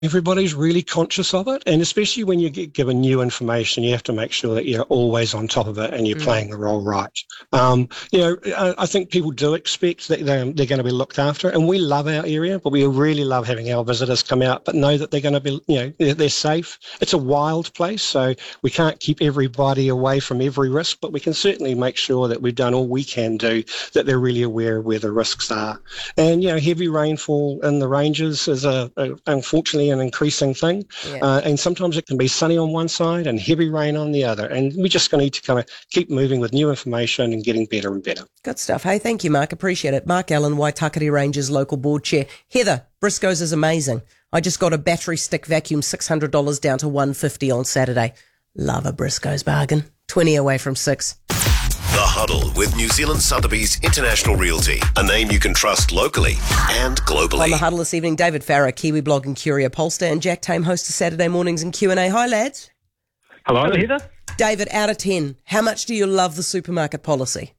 everybody's really conscious of it, and especially when you get given new information, you have to make sure that you're always on top of it and you're playing the role right. I think people do expect that they're going to be looked after, and we love our area, but we really love having our visitors come out, but know that they're going to be, they're safe. It's a wild place, so we can't keep everybody away from every risk, but we can certainly make sure that we've done all we can do, that they're really aware of where the risks are. And, heavy rainfall in the ranges is unfortunately an increasing thing, and sometimes it can be sunny on one side and heavy rain on the other, and we just need to kind of keep moving with new information and getting better and better. Good stuff. Hey, thank you, Mark. Appreciate it. Mark Allen, Waitakere Rangers local board chair. Heather, Briscoe's is amazing. I just got a battery stick vacuum, $600 down to $150 on Saturday. Love a Briscoe's bargain. 20 away from 6. The Huddle with New Zealand Sotheby's International Realty, a name you can trust locally and globally. On The Huddle this evening, David Farrar, Kiwi blog and Curia pollster, and Jack Tame, host of Saturday Mornings and Q&A. Hi, lads. Hello, Heather. David, out of 10, how much do you love the supermarket policy?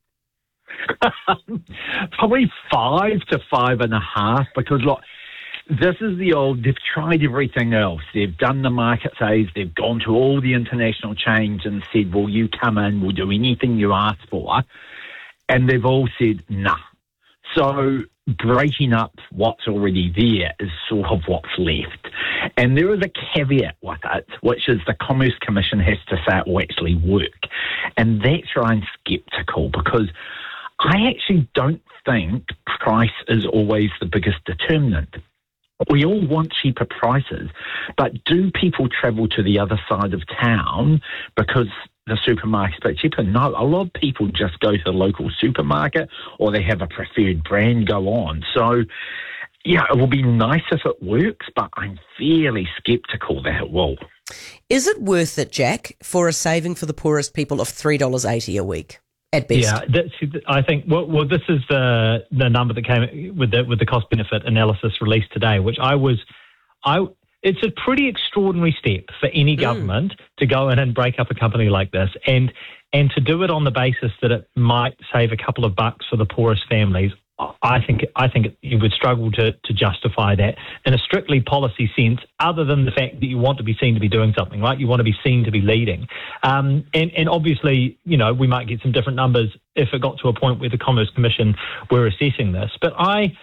Probably 5 to 5.5, because look, this is they've tried everything else. They've done the market phase, they've gone to all the international chains and said, well, you come in, we'll do anything you ask for. And they've all said, nah. So breaking up what's already there is sort of what's left. And there is a caveat with it, which is the Commerce Commission has to say it will actually work. And that's where I'm sceptical, because I actually don't think price is always the biggest determinant. We all want cheaper prices, but do people travel to the other side of town because the supermarket's a bit cheaper? No, a lot of people just go to the local supermarket, or they have a preferred brand go on. So, yeah, it will be nice if it works, but I'm fairly sceptical that it will. Is it worth it, Jack, for a saving for the poorest people of $3.80 a week? At best. Yeah, I think. Well, this is the number that came with the cost benefit analysis released today, which it's a pretty extraordinary step for any government to go in and break up a company like this, and to do it on the basis that it might save a couple of bucks for the poorest families. I think you would struggle to justify that in a strictly policy sense, other than the fact that you want to be seen to be doing something, right? You want to be seen to be leading. And obviously, we might get some different numbers if it got to a point where the Commerce Commission were assessing this. But I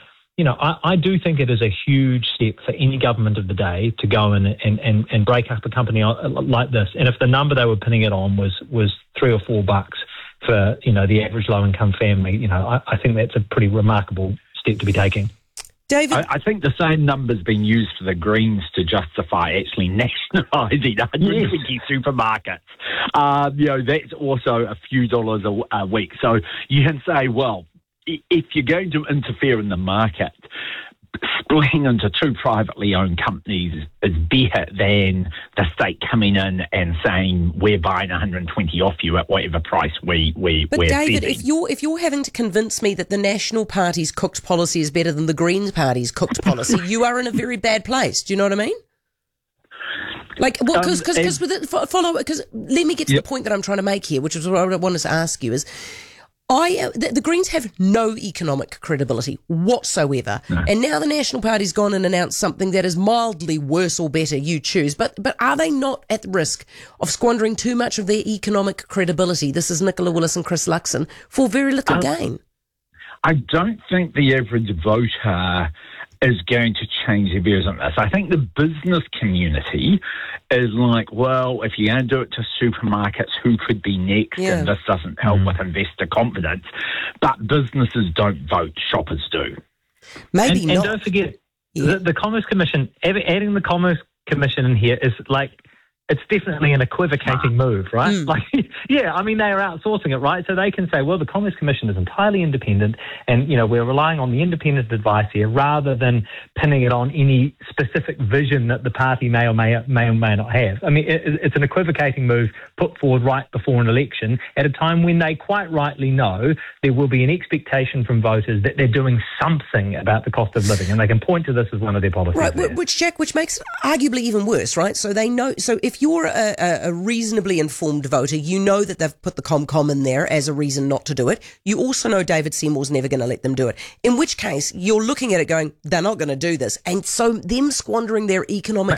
do think it is a huge step for any government of the day to go in and break up a company like this. And if the number they were pinning it on was $3 or $4 for, the average low-income family, I think that's a pretty remarkable step to be taking. David? I think the same number's been used for the Greens to justify actually nationalising 120 supermarkets. That's also a few dollars a week. So you can say, well, if you're going to interfere in the market, splitting into two privately owned companies is better than the state coming in and saying we're buying 120 off you at whatever price we're David, setting. if you're having to convince me that the National Party's cooked policy is better than the Greens Party's cooked policy, you are in a very bad place. Do you know what I mean? Let me get to the point that I'm trying to make here, which is what I wanted to ask you is, the Greens have no economic credibility whatsoever. No. And now the National Party's gone and announced something that is mildly worse or better, you choose. But are they not at risk of squandering too much of their economic credibility? This is Nicola Willis and Chris Luxon for very little gain. I don't think the average voter is going to change their views on this. I think the business community is like, well, if you're going to do it to supermarkets, who could be next? Yeah. And this doesn't help with investor confidence. But businesses don't vote, shoppers do. Maybe not. And don't forget, the Commerce Commission, adding the Commerce Commission in here is like, it's definitely an equivocating move, right? They are outsourcing it, right? So they can say, well, the Commerce Commission is entirely independent and, we're relying on the independent advice here rather than pinning it on any specific vision that the party may or may not have. I mean, it's an equivocating move put forward right before an election at a time when they quite rightly know there will be an expectation from voters that they're doing something about the cost of living, and they can point to this as one of their policies. Right, which makes it arguably even worse, right? So they know, so if if you're a reasonably informed voter, you know that they've put the ComCom in there as a reason not to do it. You also know David Seymour's never going to let them do it. In which case, you're looking at it going, they're not going to do this. And so them squandering their economic